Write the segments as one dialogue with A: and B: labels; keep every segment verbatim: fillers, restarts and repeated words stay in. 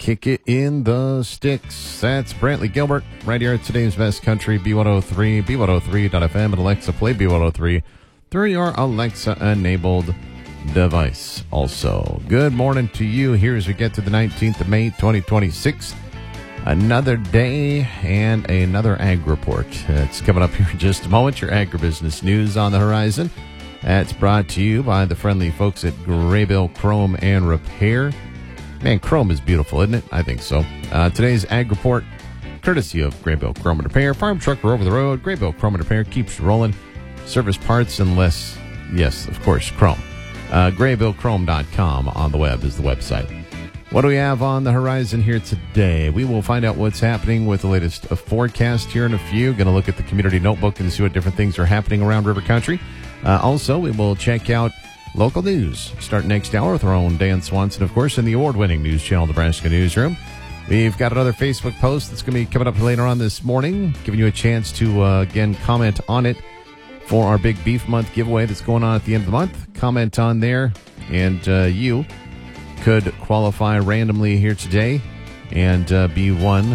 A: Kick it in the sticks. That's Brantley Gilbert right here at today's Best Country, B one oh three, B one oh three dot F M, and Alexa play B one oh three through your Alexa-enabled device. Also, good morning to you here as we get to the nineteenth of May, twenty twenty-six. Another day and another ag report. It's coming up here in just a moment. Your agribusiness news on the horizon. That's brought to you by the friendly folks at Graybill Chrome and Repair. Man, chrome is beautiful, isn't it? I think so. Uh, today's ag report, courtesy of Graybill Chrome and Repair. Farm trucker over the road. Graybill Chrome and Repair keeps rolling. Service parts and less, yes, of course, chrome. Uh, graybill chrome dot com on the web is the website. What do we have on the horizon here today? We will find out what's happening with the latest uh, forecast here in a few. Going to look at the community notebook and see what different things are happening around River Country. Uh, also, we will check out local news. Start next hour with our own Dan Swanson, of course, in the award-winning News Channel Nebraska Newsroom. We've got another Facebook post that's going to be coming up later on this morning, giving you a chance to, uh, again, comment on it for our big Beef Month giveaway that's going on at the end of the month. Comment on there, and uh, you could qualify randomly here today and uh, be one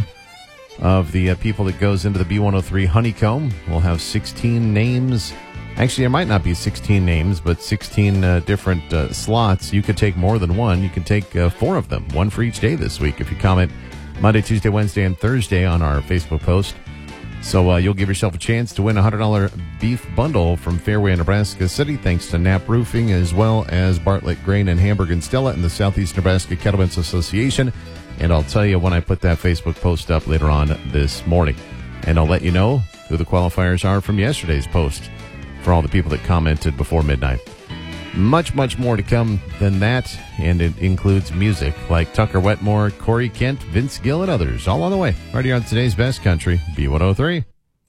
A: of the uh, people that goes into the B one oh three Honeycomb. We'll have sixteen names. Actually, there might not be sixteen names, but sixteen uh, different uh, slots. You could take more than one. You can take uh, four of them, one for each day this week if you comment Monday, Tuesday, Wednesday, and Thursday on our Facebook post. So uh, you'll give yourself a chance to win a one hundred dollars beef bundle from Fairway, Nebraska City, thanks to Knapp Roofing, as well as Bartlett Grain and Hamburg and Stella and the Southeast Nebraska Cattlemen's Association. And I'll tell you when I put that Facebook post up later on this morning. And I'll let you know who the qualifiers are from yesterday's post for all the people that commented before midnight. Much, much more to come than that, and it includes music like Tucker Wetmore, Corey Kent, Vince Gill, and others, all on the way. Right here on today's Best Country, B one oh three.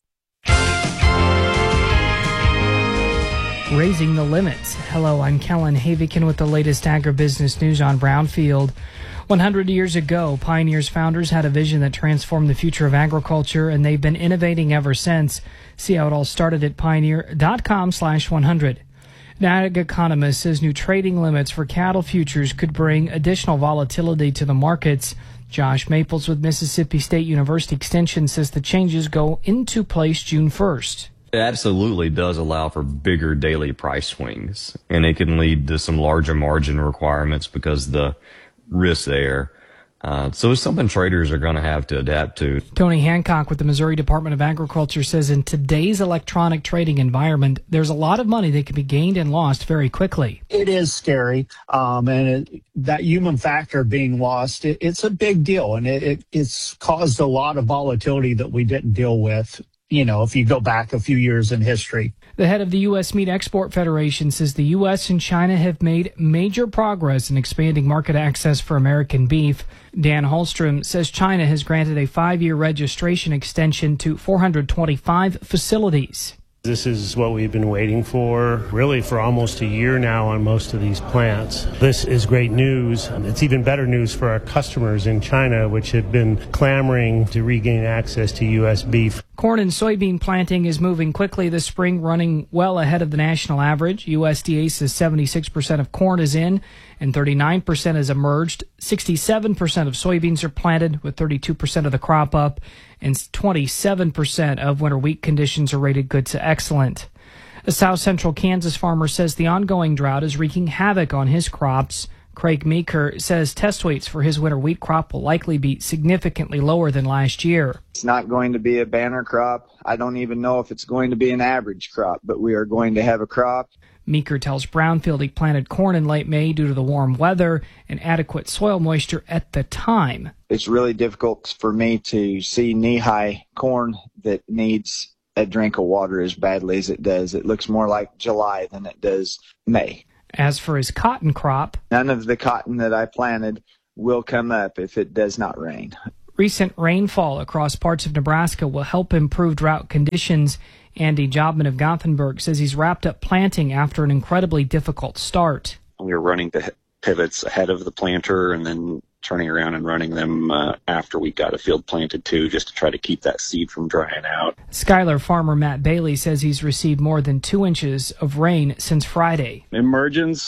B: Raising the limits. Hello, I'm Kellen Havikin with the latest agribusiness news on Brownfield. one hundred years ago, Pioneer's founders had a vision that transformed the future of agriculture, and they've been innovating ever since. See how it all started at pioneer.com slash 100. An ag economist says new trading limits for cattle futures could bring additional volatility to the markets. Josh Maples with Mississippi State University Extension says the changes go into place June first.
C: It absolutely does allow for bigger daily price swings, and it can lead to some larger margin requirements because the risk there. Uh, so it's something traders are going to have to adapt to.
B: Tony Hancock with the Missouri Department of Agriculture says in today's electronic trading environment, there's a lot of money that can be gained and lost very quickly.
D: It is scary, um, and it, that human factor being lost, it, it's a big deal, and it, it, it's caused a lot of volatility that we didn't deal with, you know, if you go back a few years in history.
B: The head of the U S Meat Export Federation says the U S and China have made major progress in expanding market access for American beef. Dan Holstrom says China has granted a five-year registration extension to four hundred twenty-five facilities.
E: This is what we've been waiting for, really, for almost a year now on most of these plants. This is great news. It's even better news for our customers in China, which have been clamoring to regain access to U S beef.
B: Corn and soybean planting is moving quickly this spring, running well ahead of the national average. U S D A says seventy-six percent of corn is in and thirty-nine percent has emerged. sixty-seven percent of soybeans are planted, with thirty-two percent of the crop up, and twenty-seven percent of winter wheat conditions are rated good to excellent. A South Central Kansas farmer says the ongoing drought is wreaking havoc on his crops. Craig Meeker says test weights for his winter wheat crop will likely be significantly lower than last year.
F: It's not going to be a banner crop. I don't even know if it's going to be an average crop, but we are going to have a crop.
B: Meeker tells Brownfield he planted corn in late May due to the warm weather and adequate soil moisture at the time.
F: It's really difficult for me to see knee-high corn that needs a drink of water as badly as it does. It looks more like July than it does May.
B: As for his cotton crop,
F: none of the cotton that I planted will come up if it does not rain.
B: Recent rainfall across parts of Nebraska will help improve drought conditions. Andy Jobman of Gothenburg says he's wrapped up planting after an incredibly difficult start.
G: We were running the pivots ahead of the planter and then turning around and running them uh, after we got a field planted too, just to try to keep that seed from drying out.
B: Schuyler farmer Matt Bailey says he's received more than two inches of rain since Friday.
H: Emergence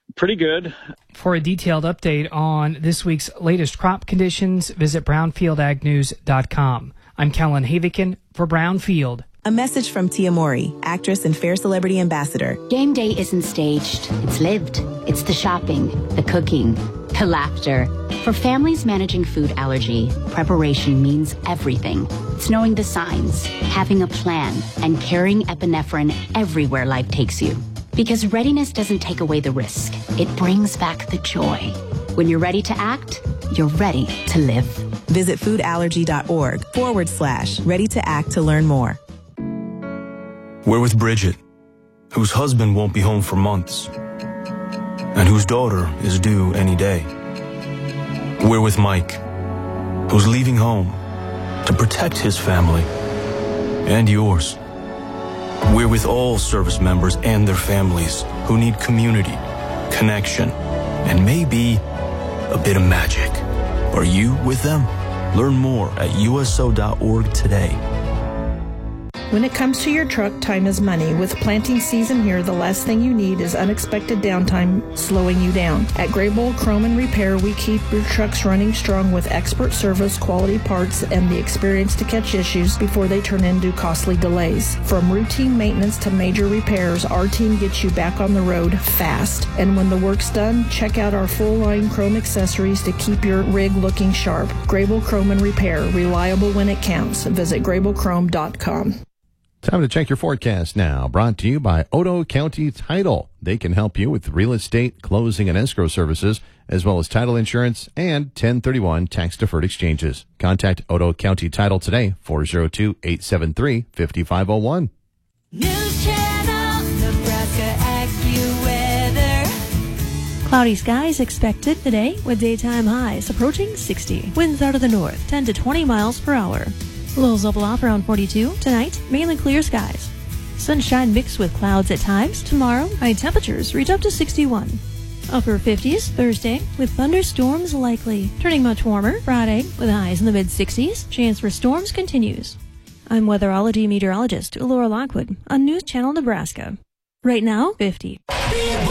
G: Pretty good.
B: For a detailed update on this week's latest crop conditions, visit brownfield ag news dot com. I'm Kellen Havikin for Brownfield.
H: A message from Tia Mori, actress and Fair Celebrity Ambassador.
I: Game day isn't staged. It's lived. It's the shopping, the cooking, the laughter. For families managing food allergy, preparation means everything. It's knowing the signs, having a plan, and carrying epinephrine everywhere life takes you. Because readiness doesn't take away the risk. It brings back the joy. When you're ready to act, you're ready to live.
H: Visit foodallergy.org forward slash ready to act to learn more.
J: We're with Bridget, whose husband won't be home for months, and whose daughter is due any day. We're with Mike, who's leaving home to protect his family and yours. We're with all service members and their families who need community, connection, and maybe a bit of magic. Are you with them? Learn more at U S O dot org today.
K: When it comes to your truck, time is money. With planting season here, the last thing you need is unexpected downtime slowing you down. At Graybull Chrome and Repair, we keep your trucks running strong with expert service, quality parts, and the experience to catch issues before they turn into costly delays. From routine maintenance to major repairs, our team gets you back on the road fast. And when the work's done, check out our full-line chrome accessories to keep your rig looking sharp. Graybull Chrome and Repair, reliable when it counts. Visit graybull chrome dot com.
A: Time to check your forecast now. Brought to you by Otoe County Title. They can help you with real estate, closing, and escrow services, as well as title insurance and ten thirty-one tax-deferred exchanges. Contact Otoe County Title today, four oh two, eight seven three, five five oh one.
L: News Channel, Nebraska AccuWeather.
M: Cloudy skies expected today with daytime highs approaching sixty. Winds out of the north, ten to twenty miles per hour. Lows level off around forty-two. Tonight, mainly clear skies. Sunshine mixed with clouds at times. Tomorrow, high temperatures reach up to sixty-one. Upper fifties Thursday with thunderstorms likely. Turning much warmer Friday with highs in the mid-sixties. Chance for storms continues. I'm weatherology meteorologist Laura Lockwood on News Channel Nebraska. Right now, fifty.